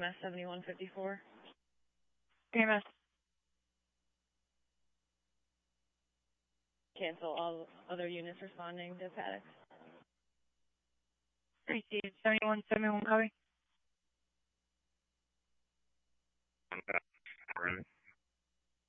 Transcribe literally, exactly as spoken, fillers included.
M S seventy-one fifty-four. E M S. Cancel all other units responding to Paddock. Received seventy-one seventy-one, copy. Okay.